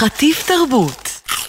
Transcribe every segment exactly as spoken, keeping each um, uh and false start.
חטיף תרבות.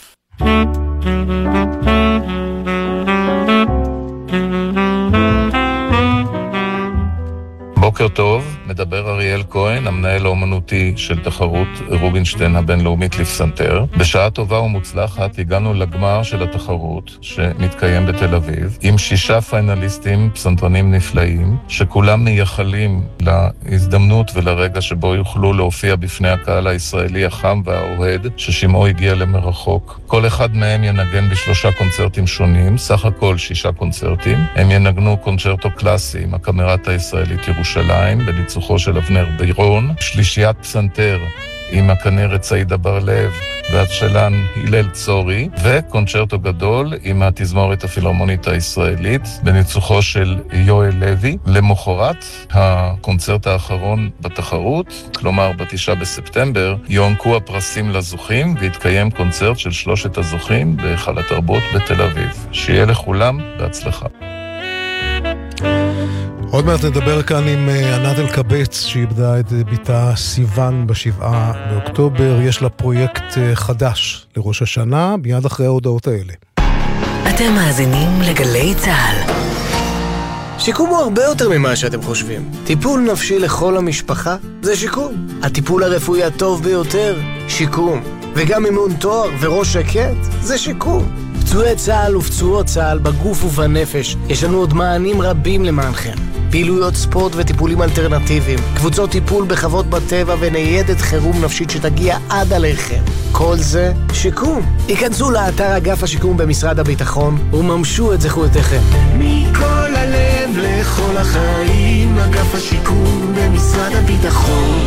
בוקר טוב, מדבר אריאל כהן, המנהל האומנותי של תחרות רובינשטיין הבינלאומית לפסנתר. בשעה טובה ומוצלחת הגענו לגמר של התחרות שמתקיים בתל אביב, עם שישה פיינליסטים פסנתרנים נפלאים, שכולם מייחלים להזדמנות ולרגע שבו יוכלו להופיע בפני הקהל הישראלי החם והאוהד, ששמעו הגיע למרחוק. כל אחד מהם ינגן בשלושה קונצרטים שונים, סך הכל שישה קונצרטים. הם ינגנו קונצ'רטו קלאסי עם הקאמרטה הישראלית ירושלים, בניצוחו של אבנר בירון, שלישיית פסנתר עם הכנרת סעידה בר-לב והצ'לן הלל צורי, וקונצ'רטו גדול עם התזמורת הפילהרמונית הישראלית בניצוחו של יואל לוי. למחרת הקונצרט האחרון בתחרות, כלומר בתשעה בספטמבר, יוענקו הפרסים לזוכים והתקיים קונצרט של שלושת הזוכים בהיכל התרבות בתל אביב. שיהיה לכולם בהצלחה. עוד מעט נדבר כאן עם ענת אלקבץ, שאיבדה את ביתה סיוון בשבעה באוקטובר. יש לה פרויקט חדש לראש השנה, מיד אחרי ההודעות האלה. אתם מאזינים לגלי צהל. שיקום הוא הרבה יותר ממה שאתם חושבים. טיפול נפשי לכל המשפחה זה שיקום. הטיפול הרפואי הטוב ביותר, שיקום. וגם אימון תואר וראש שקט זה שיקום. פצועי צהל ופצועות צהל בגוף ובנפש, יש לנו עוד מענים רבים למענכם. פעילויות ספורט וטיפולים אלטרנטיביים, קבוצות טיפול בחוות בטבע וניידת חירום נפשית שתגיע עד עליכם. כל זה שיקום. היכנסו לאתר אגף השיקום במשרד הביטחון וממשו את זכויותיכם. מכל הלב לכל החיים, אגף השיקום במשרד הביטחון.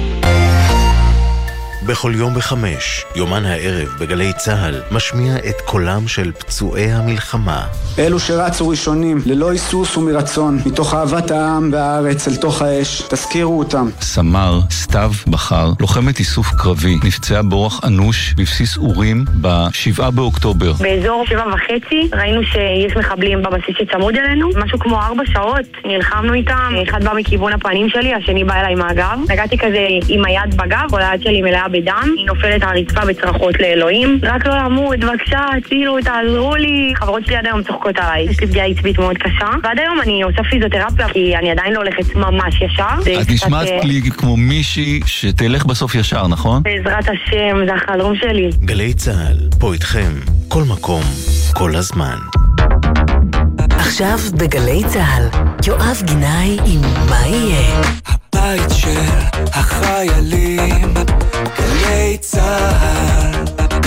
בכל יום בחמש, יומן הערב בגלי צהל, משמיע את קולם של פצועי המלחמה. אלו שרצו ראשונים, ללא היסוס ומרצון, מתוך אהבת העם והארץ אל תוך האש, תזכירו אותם. סמר סתיו בחר, לוחמת איסוף קרבי, נפצעה באורח אנוש בבסיס אורים בשבעה באוקטובר. באזור שבע וחצי ראינו שיש מחבלים בבסיס שצמוד אלינו, משהו כמו ארבע שעות נלחמנו איתם, אחד בא מכיוון הפנים שלי, השני בא אליי מהגב. נגעתי כזה עם היד בגב, כל היד שלי מלאה בדם, היא נופלת על הרצפה בצרחות לאלוהים. רק לא למות, בבקשה, הצילו, תעזרו לי. חברות שלי עד היום צוחקות עליי. יש לי פגיעה עצבית מאוד קשה, ועד היום אני עושה פיזיותרפיה, כי אני עדיין לא הולכת ממש ישר. את נשמעת לי כמו מישהי שתלך בסוף ישר, נכון? בעזרת השם, זה החלום שלי. גלי צהל, פה איתכם, כל מקום, כל הזמן. עכשיו בגלי צהל, יואב גינאי עם מה יהיה. הבית של החיילים, גלי צהל.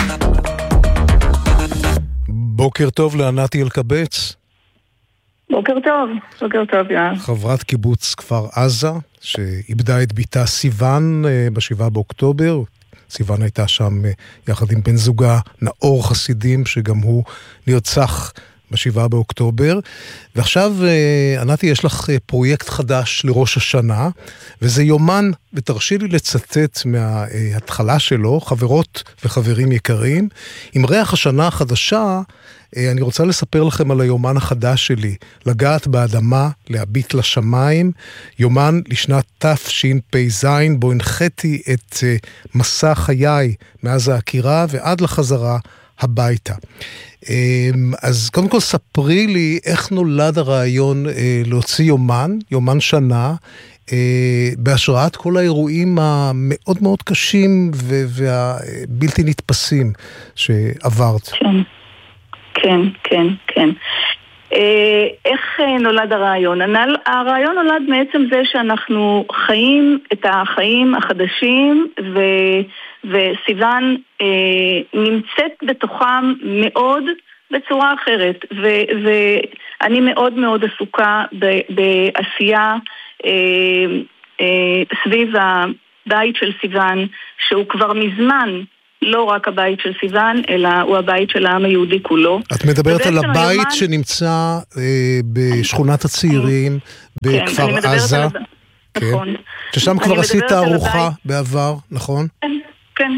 בוקר טוב לענת אלקבץ. בוקר טוב, בוקר טוב, יואב. חברת קיבוץ כפר עזה, שאיבדה את ביתה סיוון בשבעה באוקטובר. סיוון הייתה שם יחד עם בן זוגה נאור חסידים, שגם הוא נרצח בשבעה באוקטובר. ועכשיו, ענתי, יש לך פרויקט חדש לראש השנה, וזה יומן, ותרשי לי לצטט מההתחלה שלו, חברות וחברים יקרים, עם ריח השנה החדשה, אני רוצה לספר לכם על היומן החדש שלי, לגעת באדמה, להביט לשמיים, יומן לשנת תשפ"ז, בו הנחיתי את מסע חיי מאז העקירה ועד לחזרה הביתה. אז קודם כל ספרי לי איך נולד הרעיון להוציא יומן, יומן שנה, בהשראת כל האירועים המאוד מאוד קשים והבלתי נתפסים שעברת. כן, כן, כן, כן. איך נולד הרעיון? הרעיון נולד מעצם זה שאנחנו חיים את החיים החדשים ו... וסיוון אה, נמצאת בתוכם מאוד בצורה אחרת, ו- ואני מאוד מאוד עסוקה ב- בעשייה אה, אה, סביב הבית של סיוון, שהוא כבר מזמן לא רק הבית של סיוון, אלא הוא הבית של העם היהודי כולו. את מדברת על הבית היומן... שנמצא אה, בשכונת הצעירים, בכפר כן, עזה. על... כן. נכון. ששם כבר עשית תערוכה בעבר, נכון? כן, כן.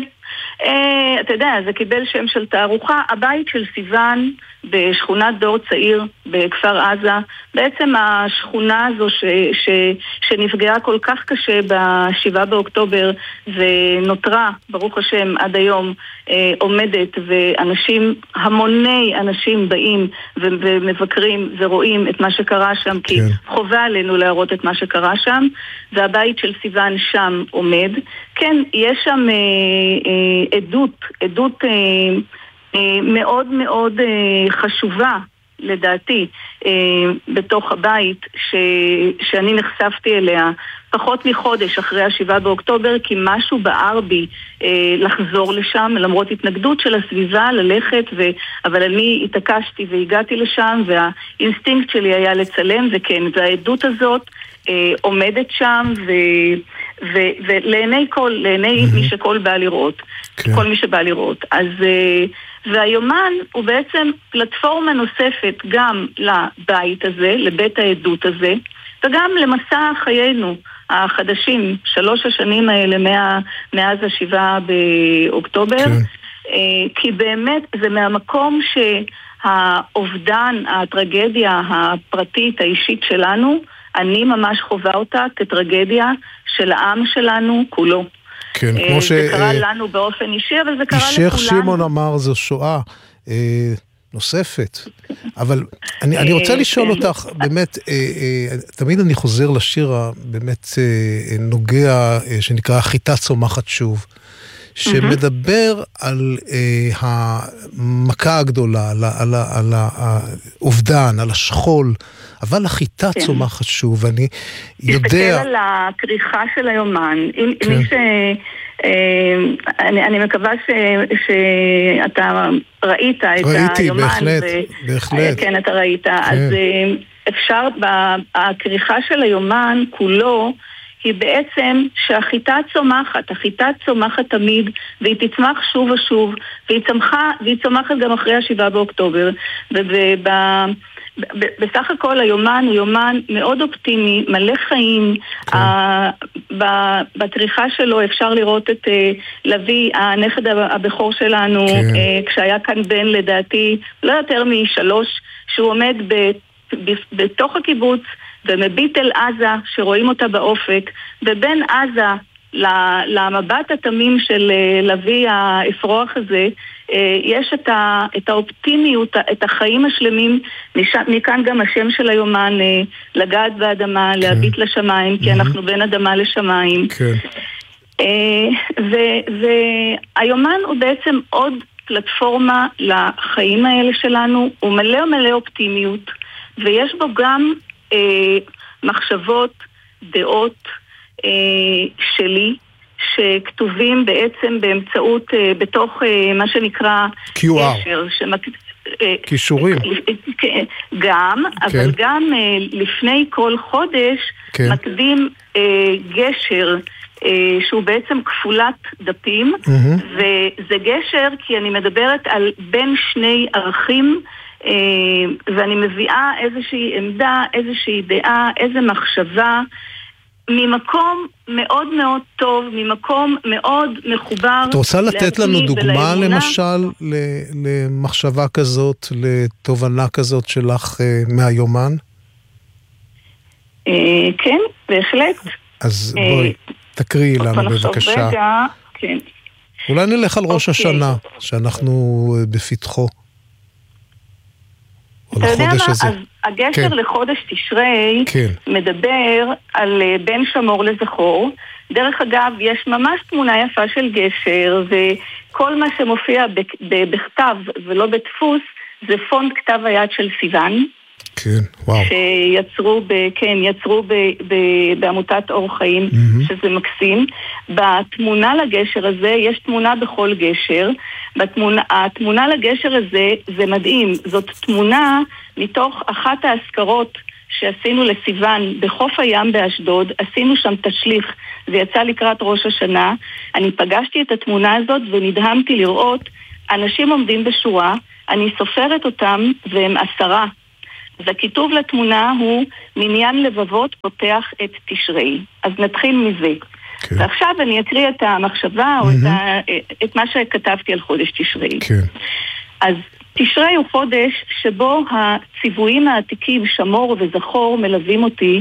Uh, אתה יודע, זה קיבל שם של תערוכה, הבית של סיוון בשכונת דור צעיר בכפר עזה, בעצם השכונה הזו ש, ש, שנפגעה כל כך קשה בשבעה באוקטובר ונותרה, ברוך השם, עד היום אה, עומדת, ואנשים, המוני אנשים באים ומבקרים ורואים את מה שקרה שם, כי כן. חובה עלינו להראות את מה שקרה שם, והבית של סיוון שם עומד. כן, יש שם אה, אה, עדות, עדות אה, אה, מאוד מאוד אה, חשובה, לדעתי, אה, בתוך הבית ש, שאני נחשפתי אליה פחות מחודש אחרי השבעה באוקטובר, כי משהו בער בי אה, לחזור לשם, למרות התנגדות של הסביבה ללכת, ו, אבל אני התעקשתי והגעתי לשם, והאינסטינקט שלי היה לצלם, וכן, והעדות הזאת אה, עומדת שם, ו, ו, ולעיני כל, לעיני mm-hmm. מי שכל בא לראות, כן. כל מי שבא לראות. אז... אה, והיומן הוא בעצם פלטפורמה נוספת גם לבית הזה, לבית העדות הזה, וגם למסע חיינו החדשים, שלוש השנים האלה מה, מאז השבעה באוקטובר, כן. כי באמת זה מהמקום שהאובדן, הטרגדיה הפרטית, האישית שלנו, אני ממש חווה אותה כטרגדיה של העם שלנו כולו. כן, כמו ש... זה קרה לנו באופן אישי, אבל זה קרה לכולנו. שייח שמעון אמר, זו שואה אה, נוספת. אבל אני, אני רוצה לשאול אותך, באמת, אה, אה, תמיד אני חוזר לשיר הבאמת אה, נוגע, אה, שנקרא חיטה צומחת שוב, שמדבר על אה, המכה הגדולה, על, על, על האובדן, על השכול, אבל החיטה כן. צומחת שוב, ואני יודע... תסתכל על הכריכה של היומן, אם כן. מי ש... אני, אני מקווה ש, שאתה ראית את ראיתי, היומן. בהחלט, ו... בהחלט. כן, אתה ראית. כן. אז אפשר, הכריכה של היומן כולו, היא בעצם שהחיטה צומחת, החיטה צומחת תמיד, והיא תצמח שוב ושוב, והיא צמחה, והיא צומחת גם אחרי השבעה באוקטובר, וב... בסך הכל היומן הוא יומן מאוד אופטימי, מלא חיים. כן. בכריכה שלו אפשר לראות את לוי, הנכד הבכור שלנו, כן. כשהיה כאן בן לדעתי לא יותר משלוש, שהוא עומד בתוך הקיבוץ ומביט אל עזה שרואים אותה באופק, ובין עזה למבט התמים של לוי האפרוח הזה יש את, ה, את האופטימיות, את החיים השלמים. מכאן גם השם של היומן, לגעת באדמה, כן. להביט לשמיים, כי mm-hmm. אנחנו בין אדמה לשמיים. כן. והיומן הוא בעצם עוד פלטפורמה לחיים האלה שלנו, הוא מלא מלא אופטימיות, ויש בו גם אה, מחשבות, דעות אה, שלי, שכתובים בעצם באמצעות, uh, בתוך uh, מה שנקרא קיו אר. גשר. שמק... קישורים. גם, כן. אבל גם uh, לפני כל חודש כן. מקדים uh, גשר uh, שהוא בעצם כפולת דפים, mm-hmm. וזה גשר כי אני מדברת על בין שני ערכים, uh, ואני מביאה איזושהי עמדה, איזושהי דעה, איזו מחשבה, ממקום מאוד מאוד טוב, ממקום מאוד מחובר. את רוצה לתת לנו דוגמה למשל למחשבה כזאת, לתובנה כזאת שלך מהיומן? כן, בהחלט. אז בואי, תקריאי לנו בבקשה. אולי נלך על ראש השנה, שאנחנו בפתחו. אתה יודע מה? אז הגשר כן. לחודש תשרי כן. מדבר על בן שמור לזכור. דרך אגב, יש ממש תמונה יפה של גשר, וכל מה שמופיע בכתב ולא בדפוס, זה פונט כתב היד של סיוון. כן, וואו. שיצרו, ב, כן, יצרו ב, ב, בעמותת אור חיים, mm-hmm. שזה מקסים. בתמונה לגשר הזה, יש תמונה בכל גשר. בתמונה, התמונה לגשר הזה, זה מדהים. זאת תמונה מתוך אחת ההזכרות שעשינו לסיוון בחוף הים באשדוד. עשינו שם תשליך, זה יצא לקראת ראש השנה. אני פגשתי את התמונה הזאת ונדהמתי לראות אנשים עומדים בשורה, אני סופרת אותם והם עשרה. אז הכיתוב לתמונה הוא מניין לבבות פותח את תשרי. אז נתחיל מזה. Okay. ועכשיו אני אקריא את המחשבה mm-hmm. או את, ה, את מה שכתבתי על חודש תשרי. Okay. אז תשרי הוא חודש שבו הציוויים העתיקים שמור וזכור מלווים אותי,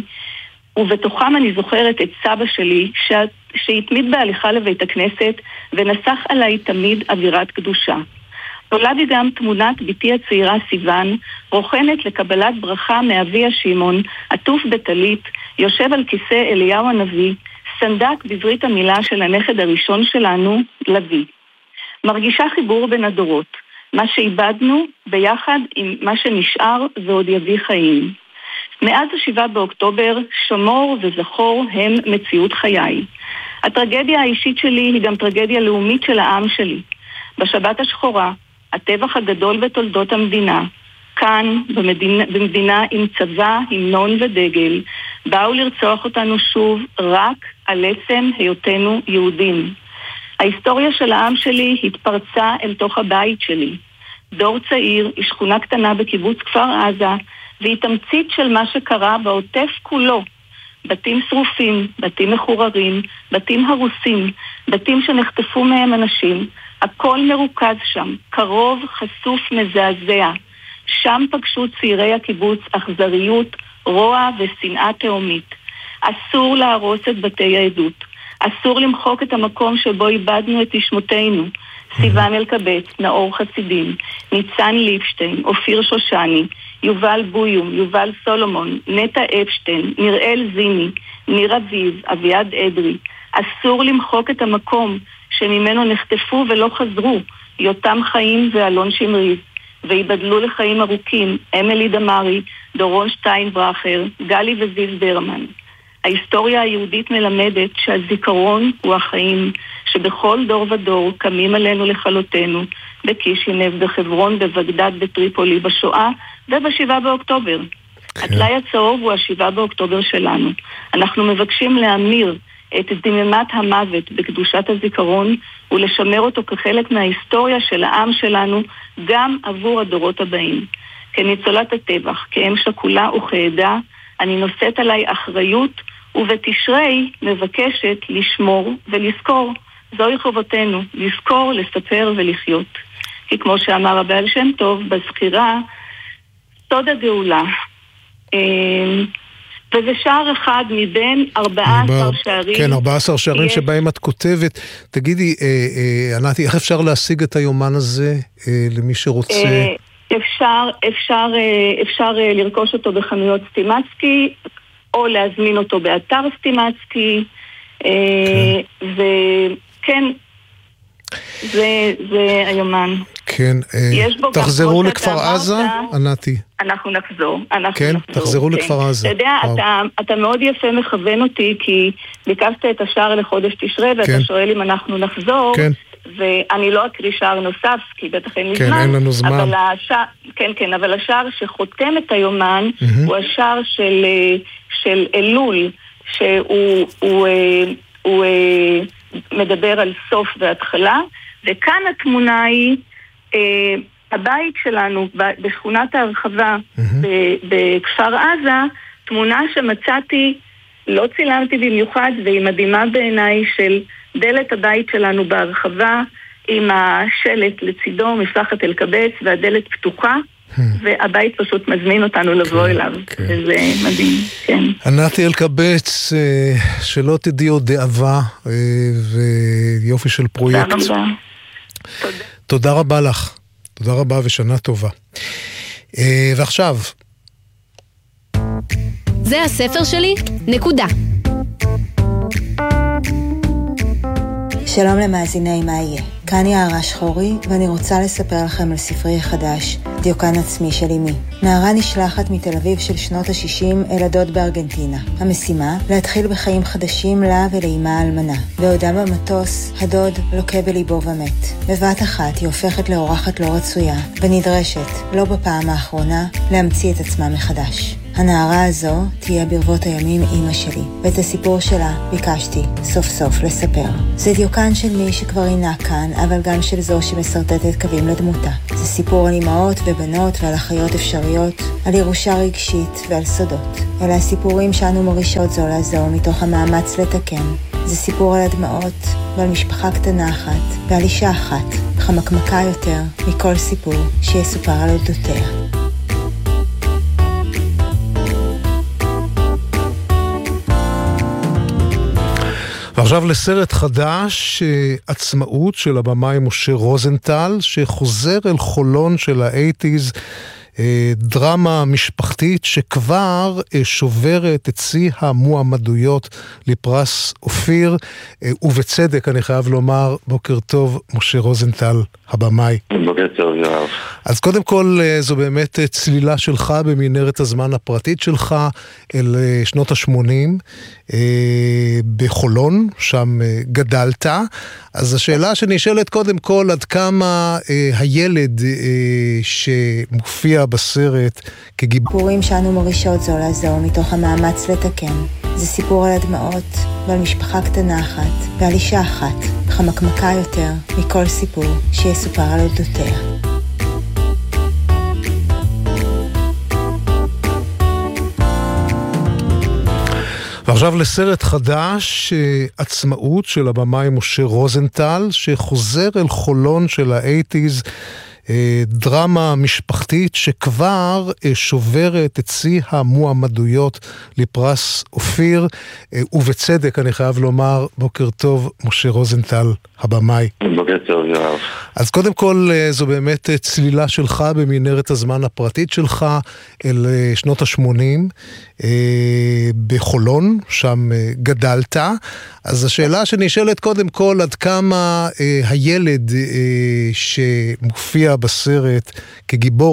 ובתוכם אני זוכרת את סבא שלי שהתמיד בהליכה לבית הכנסת ונסח עליי תמיד אווירת קדושה. נולד לי גם תמונת ביתי הצעירה סיוון, רוחנת לקבלת ברכה מאבי השמעון, עטוף בטלית, יושב על כיסא אליהו הנביא, סנדק בברית המילה של הנכד הראשון שלנו, לוי. מרגישה חיבור בין הדורות, מה שאיבדנו ביחד עם מה שנשאר ועוד יביא חיים. מאז השבעה באוקטובר, שמור וזכור הם מציאות חיי. הטרגדיה האישית שלי היא גם טרגדיה לאומית של העם שלי. בשבת השחורה, הטבח הגדול בתולדות המדינה, כאן, במדינה, במדינה עם צבא, המנון ודגל, באו לרצוח אותנו שוב רק על עצם היותנו יהודים. ההיסטוריה של העם שלי התפרצה אל תוך הבית שלי. דור צעיר, שכונה קטנה בקיבוץ כפר עזה, והיא תמצית של מה שקרה בעוטף כולו. בתים שרופים, בתים מחוררים, בתים הרוסים, בתים שנחטפו מהם אנשים. הכל מרוכז שם, קרוב, חשוף, מזעזע. שם פגשו צעירי הקיבוץ אכזריות, רוע ושנאה תאומית. אסור להרוס את בתי העדות. אסור למחוק את המקום שבו איבדנו את נשמותינו. סיוון אלקבץ, נאור חסידים, ניצן ליפשטיין, אופיר שושני, יובל בויום, יובל סולומון, נטע אפשטיין, נראל זיני, ניר אביב, אביעד אדרי. אסור למחוק את המקום שממנו נחטפו ולא חזרו, יותם חיים ואלון שמריז, ויבדלו לחיים ארוכים, אמילי דמרי, דורון שטיינברכר, גלי וזיו ברמן. ההיסטוריה היהודית מלמדת שהזיכרון הוא החיים, שבכל דור ודור קמים עלינו לכלותנו, בקישינב, בחברון, בבגדד, בטריפולי, בשואה ובשבעה באוקטובר. הטלאי הצהוב הוא השבעה באוקטובר שלנו. אנחנו מבקשים להמיר את דממת המוות בקדושת הזיכרון ולשמר אותו כחלק מההיסטוריה של העם שלנו גם עבור הדורות הבאים. כניצולת הטבח, כאם שכולה וכעדה, אני נושאת עליי אחריות ובתשרי מבקשת לשמור ולזכור. זוהי חובתנו, לזכור, לספר ולחיות. כי כמו שאמר הבעל שם טוב בזכירה, סוד הגאולה. וזה שער אחד מבין ארבעה עשר שערים. כן, ארבעה עשר שערים יש... שבהם את כותבת. תגידי, אה, אה, ענתי, איך אפשר להשיג את היומן הזה אה, למי שרוצה? אה, אפשר, אפשר, אה, אפשר אה, לרכוש אותו בחנויות סטימצקי, או להזמין אותו באתר סטימצקי, אה, כן. וכן, זה, זה היומן. כן, תחזרו לכפר עזה, ענתי. אנחנו נחזור, אנחנו כן, נחזור. תחזרו כן. לכפר עזה. אתה יודע, אתה, אתה מאוד יפה מכוון אותי, כי ביקשת את השער לחודש תשרי, ואתה כן. שואל אם אנחנו נחזור, כן. ואני לא אקריא שער נוסף, כי בטח אין לי כן, זמן. אין לנו זמן. אבל השער, כן, כן, אבל השער שחותם את היומן, mm-hmm. הוא השער של, של אלול, שהוא הוא, הוא, הוא, מדבר על סוף והתחלה, וכאן התמונה היא, אה, הבית שלנו בשכונת ההרחבה mm-hmm. בכפר עזה, תמונה שמצאתי, לא צילמתי במיוחד, והיא מדהימה בעיניי, של דלת הבית שלנו בהרחבה, עם השלט לצידו, משפחת אלקבץ, והדלת פתוחה, hmm. והבית פשוט מזמין אותנו לבוא okay, אליו. Okay. וזה מדהים, כן. ענתי אלקבץ, שלא תדעי עוד דאבה, ויופי של פרויקט. תודה רבה. תודה. תודה רבה לך. תודה רבה ושנה טובה. ועכשיו. זה הספר שלי, נקודה. שלום למאזיני מה יהיה. כאן יערה שחורי, ואני רוצה לספר לכם על ספרי החדש, דיוקן עצמי של אמי. נערה נשלחת מתל אביב של שנות ה-שישים אל הדוד בארגנטינה. המשימה, להתחיל בחיים חדשים לה ולאימה האלמנה. בעודה במטוס, הדוד לוקה בליבו ומת. בבת אחת היא הופכת לאורחת לא רצויה, ונדרשת, לא בפעם האחרונה, להמציא את עצמה מחדש. הנערה הזו תהיה ברבות הימים אמא שלי, ואת הסיפור שלה ביקשתי סוף סוף לספר. זה דיוקן של מי שכבר אינה כאן, אבל גם של זו שמסרטטת קווים לדמותה. זה סיפור על אמהות ובנות ועל אחיות אפשריות, על ירושה רגשית ועל סודות. אלה הסיפורים שאנו מורישות זו לזו מתוך המאמץ לתקן. זה סיפור על הדמעות ועל משפחה קטנה אחת ועל אישה אחת, חמקמקה יותר מכל סיפור שיסופר על אודותיה. ועכשיו לסרט חדש, עצמאות של הבמאי משה רוזנטל, שחוזר אל חולון של ה-שמונים, דרמה משפחתית שכבר שוברת את שיא המועמדויות לפרס אופיר, ובצדק אני חייב לומר. בוקר טוב משה רוזנטל הבמאי. בוקר טוב יואב. אז קודם כל זו באמת צלילה שלך במנהרת הזמן הפרטית שלך אל שנות ה-שמונים בחולון, שם גדלת. אז השאלה שנשאלת קודם כל, עד כמה הילד שמופיע בסרט כגיבור... סיפורים שאנו מורישות זו לזו מתוך המאמץ לתקן. זה סיפור על הדמעות ועל משפחה קטנה אחת ועל אישה אחת, חמקמקה יותר מכל סיפור שיסופר על אודותיה. ועכשיו לסרט חדש, עצמאות של הבמאי משה רוזנטל, שחוזר אל חולון של ה-שמונים, דרמה משפחתית שכבר שוברת את שיא המועמדויות לפרס אופיר, ובצדק אני חייב לומר. בוקר טוב משה רוזנטל הבמאי. בוקר טוב יואב. אז קודם כל זו באמת צלילה שלך במנהרת הזמן הפרטית שלך אל שנות ה-שמונים בחולון, שם גדלת. אז השאלה שנשאלת קודם כל, עד כמה הילד שמופיע בסרט כגיבור